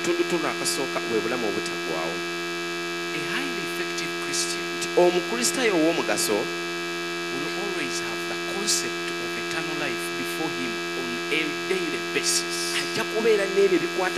akatundutundu akasooka bwe bulamu obutaggwaawo. A highly effective Christian Omukristaayo ow'omugaso will always have the concept of eternal life before him on a daily basis. ajja kubeera n'ebyo bikwata